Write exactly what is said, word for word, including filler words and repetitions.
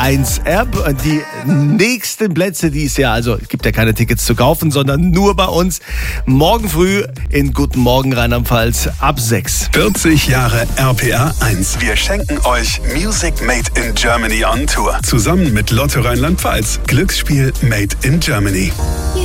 eins App. Die nächsten Plätze dieses Jahr, also es gibt ja keine Tickets zu kaufen, sondern nur bei uns. Morgen früh in Guten Morgen Rheinland-Pfalz ab sechs. vierzig Jahre R P R eins. Wir schenken euch Music Made in Germany on Tour. Zusammen mit Lotto Rheinland-Pfalz. Glücksspiel Made in Germany.